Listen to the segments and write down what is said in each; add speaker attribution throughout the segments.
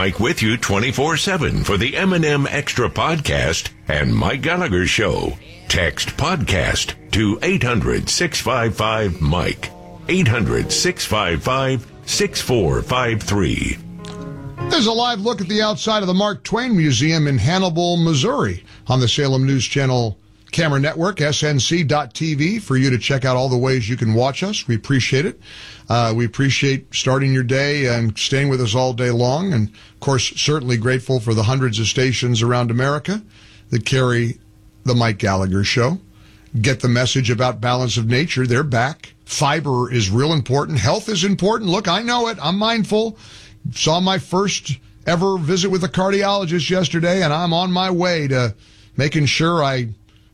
Speaker 1: Mike with you 24/7 for the M&M Extra Podcast and Mike Gallagher Show. Text podcast to 800-655-MIKE. 800-655-6453.
Speaker 2: There's a live look at the outside of the Mark Twain Museum in Hannibal, Missouri on the Salem News Channel camera network, snc.tv, for you to check out all the ways you can watch us. We appreciate it. We appreciate starting your day and staying with us all day long. And, of course, certainly grateful for the hundreds of stations around America that carry the Mike Gallagher Show. Get the message about balance of nature. They're back. Fiber is real important. Health is important. Look, I know it. I'm mindful. Saw my first ever visit with a cardiologist yesterday, and I'm on my way to making sure I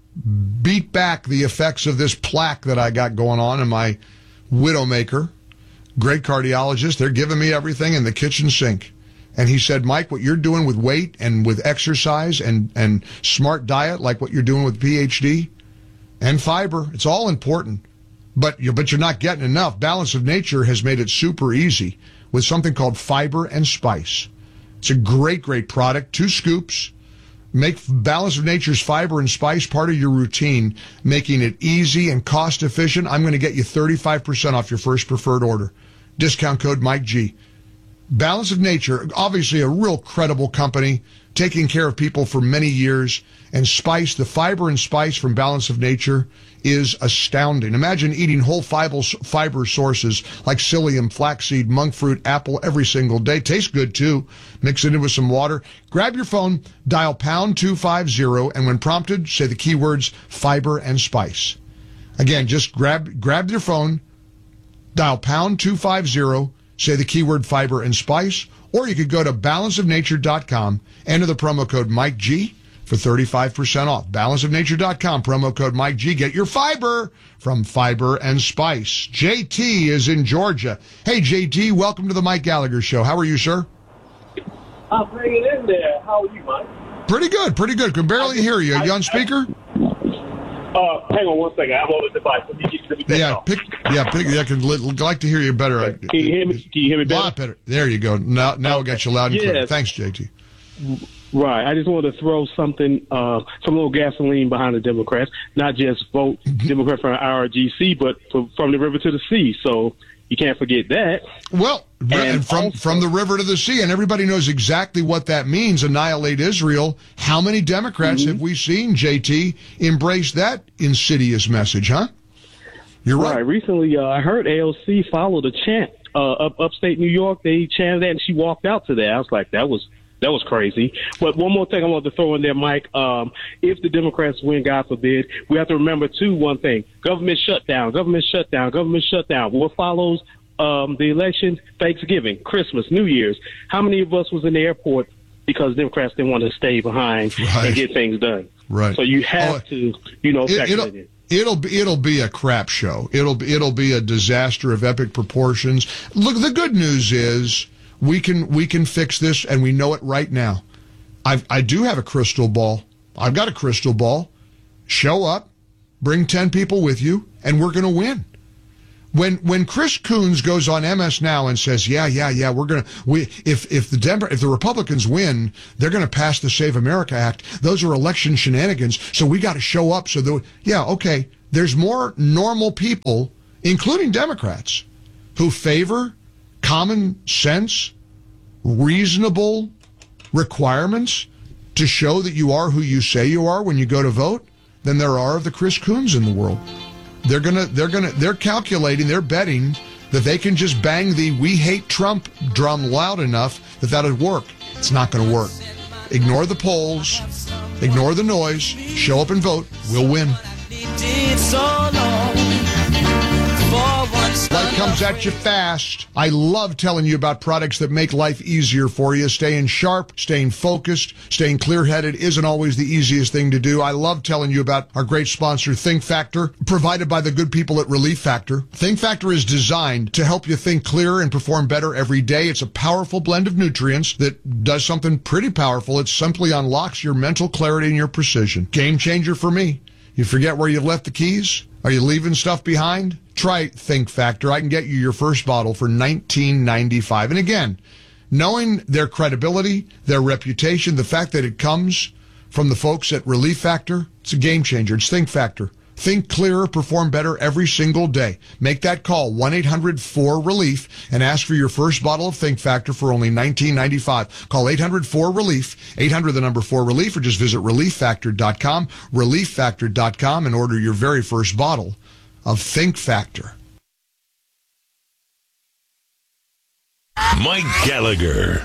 Speaker 2: beat back the effects of this plaque that I got going on in my Widowmaker. Great cardiologist. They're giving me everything in the kitchen sink. And he said, Mike, what you're doing with weight and with exercise and smart diet, like what you're doing with PhD and fiber, it's all important. But you're not getting enough. Balance of Nature has made it super easy with something called Fiber and Spice. It's a great, great product. 2 scoops. Make Balance of Nature's Fiber and Spice part of your routine, making it easy and cost efficient. I'm going to get you 35% off your first preferred order. Discount code Mike G. Balance of Nature, obviously a real credible company, taking care of people for many years. And Spice, the Fiber and Spice from Balance of Nature, is astounding. Imagine eating whole fiber sources like psyllium, flaxseed, monk fruit, apple every single day. Tastes good, too. Mix it in with some water. Grab your phone, dial pound 250, and when prompted, say the keywords fiber and spice. Again, just grab your phone, dial pound 250, say the keyword fiber and spice, or you could go to balanceofnature.com, enter the promo code Mike G for 35% off. Balanceofnature.com, promo code Mike G. Get your fiber from Fiber and Spice. JT is in Georgia. Hey, JT, welcome to the Mike Gallagher Show. How are you, sir?
Speaker 3: I'm hanging in there. How are you, Mike?
Speaker 2: Pretty good, pretty good. Can barely hear you. Are you on speaker?
Speaker 3: Hang on one second. I'm on the device. Let me take
Speaker 2: Yeah,
Speaker 3: off.
Speaker 2: I could like to hear you better.
Speaker 3: Can you hear me? Can you hear me better?
Speaker 2: A lot better. There you go. Now we'll get you loud and clear.
Speaker 3: Yes.
Speaker 2: Thanks, JT.
Speaker 3: Right. I just wanted to throw some little gasoline behind the Democrats. Not just vote Democrat for IRGC, but from the river to the sea. So you can't forget that.
Speaker 2: Well, and from the river to the sea, and everybody knows exactly what that means, annihilate Israel. How many Democrats have we seen, JT, embrace that insidious message, huh? You're right.
Speaker 3: Recently, I heard AOC follow the chant. Upstate New York, they chanted that, and she walked out to that. I was like, that was crazy. But one more thing I want to throw in there, Mike. If the Democrats win, God forbid, we have to remember, too, one thing. Government shutdown. What follows the election? Thanksgiving, Christmas, New Year's. How many of us was in the airport because Democrats didn't want to stay behind and get things done?
Speaker 2: Right.
Speaker 3: So you have to, factor it in.
Speaker 2: It'll be a crap show. It'll be a disaster of epic proportions. Look, the good news is we can fix this, and we know it right now. I do have a crystal ball. I've got a crystal ball. Show up, bring 10 people with you, and we're going to win. When Chris Coons goes on MS Now and says, yeah, if the Republicans win, they're going to pass the Save America Act. Those are election shenanigans. So we got to show up. Okay. There's more normal people, including Democrats, who favor common sense, reasonable requirements to show that you are who you say you are when you go to vote than there are of the Chris Coons in the world. They're calculating, they're betting that they can just bang the "we hate Trump" drum loud enough that'll work. It's not going to work. Ignore the polls, ignore the noise, show up and vote. We'll win. Life comes at you fast. I love telling you about products that make life easier for you. Staying sharp, staying focused, staying clear-headed isn't always the easiest thing to do. I love telling you about our great sponsor, Think Factor, provided by the good people at Relief Factor. Think Factor is designed to help you think clearer and perform better every day. It's a powerful blend of nutrients that does something pretty powerful. It simply unlocks your mental clarity and your precision. Game changer for me. You forget where you left the keys? Are you leaving stuff behind? Try Think Factor. I can get you your first bottle for $19.95. And again, knowing their credibility, their reputation, the fact that it comes from the folks at Relief Factor, it's a game changer. It's Think Factor. Think clearer, perform better every single day. Make that call, 1-800-4RELIEF, and ask for your first bottle of Think Factor for only $19.95. Call 800-4RELIEF, 800-4RELIEF, or just visit ReliefFactor.com, ReliefFactor.com, and order your very first bottle of Think Factor.
Speaker 1: Mike Gallagher.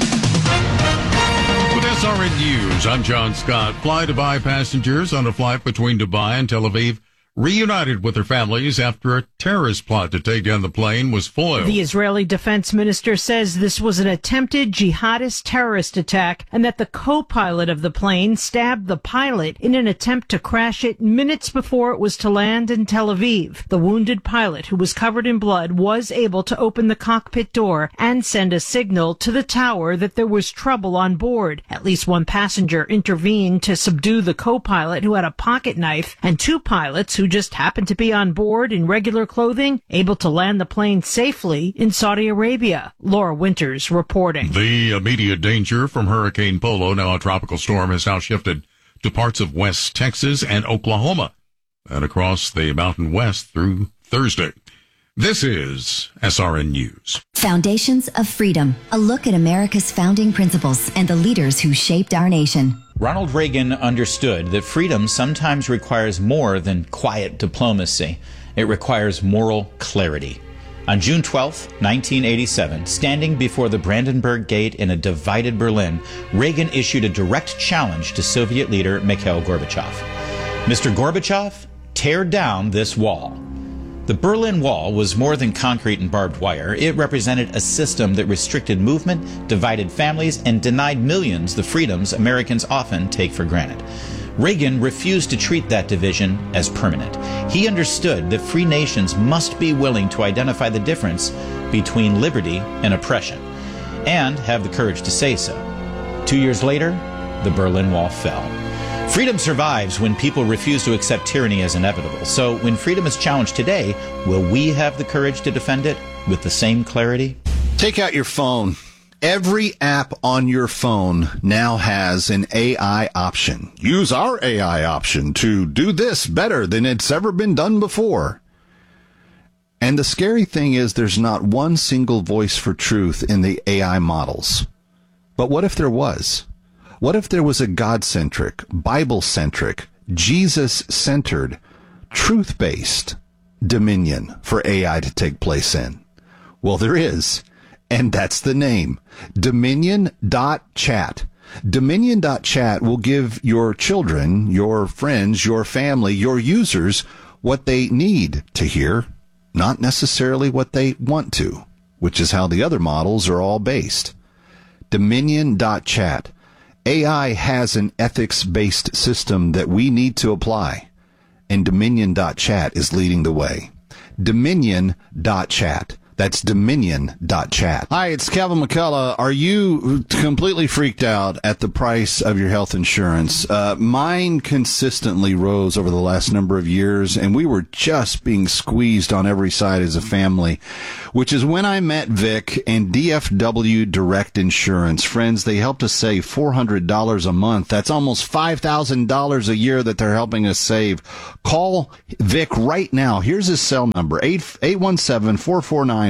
Speaker 4: With SRN News, I'm John Scott. Fly Dubai passengers on a flight between Dubai and Tel Aviv reunited with their families after a terrorist plot to take down the plane was foiled.
Speaker 5: The Israeli defense minister says this was an attempted jihadist terrorist attack and that the co-pilot of the plane stabbed the pilot in an attempt to crash it minutes before it was to land in Tel Aviv. The wounded pilot, who was covered in blood, was able to open the cockpit door and send a signal to the tower that there was trouble on board. At least one passenger intervened to subdue the co-pilot, who had a pocket knife, and two pilots who just happened to be on board in regular clothing, able to land the plane safely in Saudi Arabia. Laura Winters reporting.
Speaker 4: The immediate danger from Hurricane Polo, now a tropical storm, has now shifted to parts of West Texas and Oklahoma and across the Mountain West through Thursday. This is SRN News.
Speaker 6: Foundations of Freedom, a look at America's founding principles and the leaders who shaped our nation.
Speaker 7: Ronald Reagan understood that freedom sometimes requires more than quiet diplomacy. It requires moral clarity. On June 12, 1987, standing before the Brandenburg Gate in a divided Berlin, Reagan issued a direct challenge to Soviet leader Mikhail Gorbachev. Mr. Gorbachev, tear down this wall. The Berlin Wall was more than concrete and barbed wire. It represented a system that restricted movement, divided families, and denied millions the freedoms Americans often take for granted. Reagan refused to treat that division as permanent. He understood that free nations must be willing to identify the difference between liberty and oppression, and have the courage to say so. 2 years later, the Berlin Wall fell. Freedom survives when people refuse to accept tyranny as inevitable. So when freedom is challenged today, will we have the courage to defend it with the same clarity?
Speaker 8: Take out your phone. Every app on your phone now has an AI option. Use our AI option to do this better than it's ever been done before. And the scary thing is there's not one single voice for truth in the AI models. But what if there was? What if there was a God-centric, Bible-centric, Jesus-centered, truth-based dominion for AI to take place in? Well, there is, and that's the name, Dominion.chat. Dominion.chat will give your children, your friends, your family, your users what they need to hear, not necessarily what they want to, which is how the other models are all based. Dominion.chat. AI has an ethics-based system that we need to apply, and Dominion.chat is leading the way. Dominion.chat. That's Dominion.chat. Hi, it's Kevin McCullough. Are you completely freaked out at the price of your health insurance? Mine consistently rose over the last number of years, and we were just being squeezed on every side as a family, which is when I met Vic and DFW Direct Insurance. Friends, they helped us save $400 a month. That's almost $5,000 a year that they're helping us save. Call Vic right now. Here's his cell number, 817-449-5557.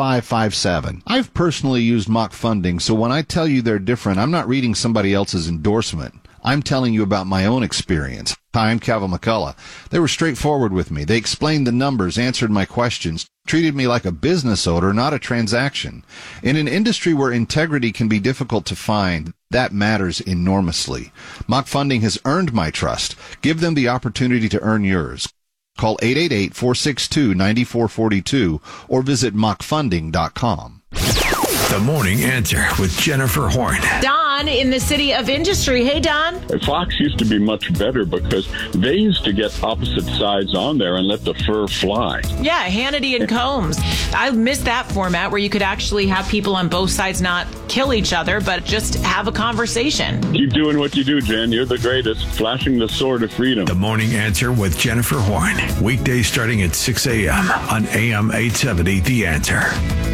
Speaker 8: I've personally used Mock Funding, so when I tell you they're different, I'm not reading somebody else's endorsement. I'm telling you about my own experience. Hi, I'm Kevin McCullough. They were straightforward with me. They explained the numbers, answered my questions, treated me like a business owner, not a transaction. In an industry where integrity can be difficult to find, that matters enormously. Mock Funding has earned my trust. Give them the opportunity to earn yours. Call 888-462-9442 or visit mockfunding.com.
Speaker 1: The Morning Answer with Jennifer Horn.
Speaker 9: Don in the City of Industry. Hey, Don.
Speaker 10: Fox used to be much better because they used to get opposite sides on there and let the fur fly.
Speaker 9: Yeah, Hannity and Combs. I miss that format where you could actually have people on both sides not kill each other, but just have a conversation.
Speaker 10: Keep doing what you do, Jen. You're the greatest. Flashing the sword of freedom.
Speaker 1: The Morning Answer with Jennifer Horn. Weekdays starting at 6 a.m. on AM 870 The Answer.